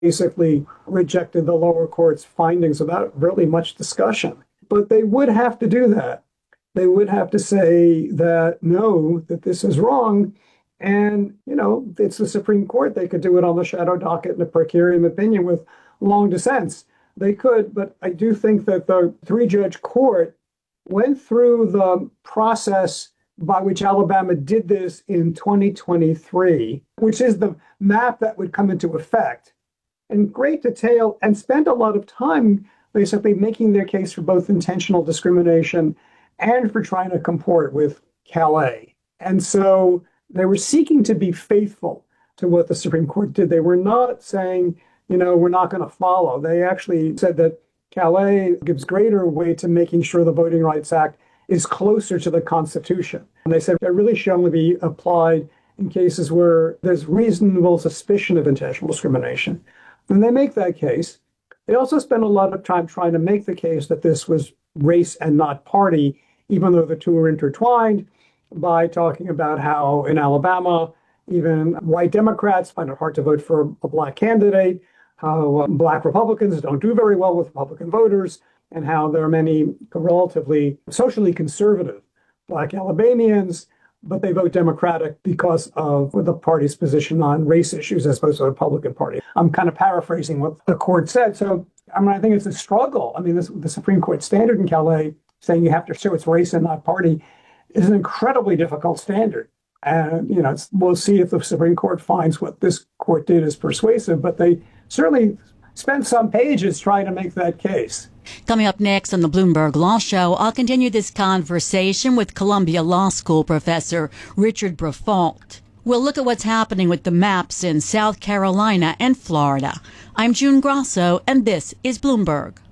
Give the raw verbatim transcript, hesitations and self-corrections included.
basically rejected the lower court's findings without really much discussion. But they would have to do that. They would have to say that, no, that this is wrong. And, you know, it's the Supreme Court. They could do it on the shadow docket in a per curiam opinion with long dissents. They could, but I do think that the three-judge court went through the process by which Alabama did this in twenty twenty-three, which is the map that would come into effect, in great detail, and spent a lot of time basically making their case for both intentional discrimination and for trying to comport with Calais. And so they were seeking to be faithful to what the Supreme Court did. They were not saying, you know, we're not going to follow. They actually said that Calais gives greater weight to making sure the Voting Rights Act is closer to the Constitution. And they said it really should only be applied in cases where there's reasonable suspicion of intentional discrimination. And they make that case. They also spend a lot of time trying to make the case that this was race and not party, even though the two are intertwined, by talking about how in Alabama, even white Democrats find it hard to vote for a black candidate, how black Republicans don't do very well with Republican voters, and how there are many relatively socially conservative black Alabamians, but they vote Democratic because of the party's position on race issues as opposed to the Republican Party. I'm kind of paraphrasing what the court said. So, I mean, I think it's a struggle. I mean, this, the Supreme Court standard in Calais saying you have to show it's race and not party is an incredibly difficult standard. And, you know, it's, we'll see if the Supreme Court finds what this court did is persuasive, but they certainly spent some pages trying to make that case. Coming up next on the Bloomberg Law Show, I'll continue this conversation with Columbia Law School professor Richard Briffault. We'll look at what's happening with the maps in South Carolina and Florida. I'm June Grosso, and this is Bloomberg.